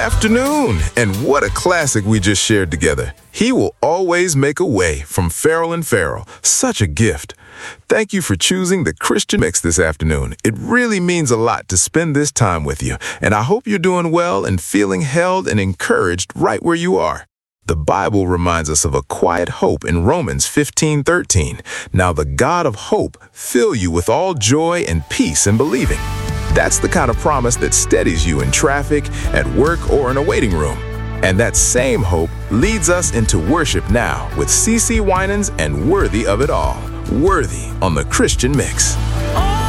afternoon, and what a classic we just shared together. He Will Always Make a Way from Farrell and Farrell. Such a gift. Thank you for choosing the Christian Mix this afternoon. It really means a lot to spend this time with you, and I hope you're doing well and feeling held and encouraged right where you are. The Bible reminds us of a quiet hope in Romans 15:13. Now the God of hope fill you with all joy and peace in believing. That's the kind of promise that steadies you in traffic, at work, or in a waiting room. And that same hope leads us into worship now with CeCe Winans and Worthy of It All. Worthy on the Christian Mix.